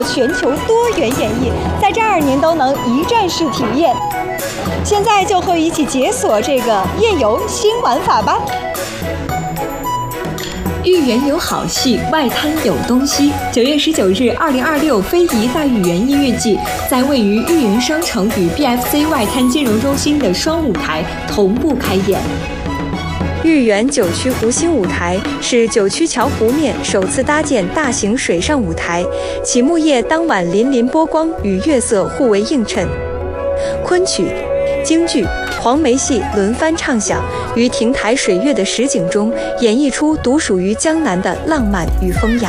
全球多元演绎，在这儿您都能一站式体验。现在就和我一起解锁这个夜游新玩法吧。 豫园有好戏，外滩有东西。9月19日，2026非遗大豫园音乐季在位于豫园商城与 BFC 外滩金融中心的双舞台同步开演。 豫园9区湖心舞台是9区桥湖面首次搭建大型水上舞台，启幕夜当晚粼粼波光与月色互为映衬，昆曲、京剧、黄梅戏轮番唱响，于亭台水月的实景中演绎出独属于江南的浪漫与风雅。